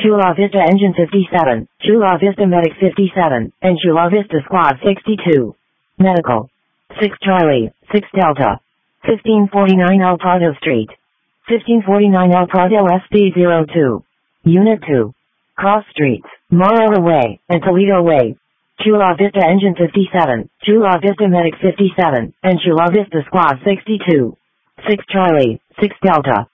Chula Vista Engine 57, Chula Vista Medic 57, and Chula Vista Squad 62. Medical. 6 Charlie, 6 Delta. 1549 El Prado Street. 1549 El Prado SB02. Unit 2. Cross Streets, Morrow Way, and Toledo Way. Chula Vista Engine 57, Chula Vista Medic 57, and Chula Vista Squad 62. 6 Charlie, 6 Delta.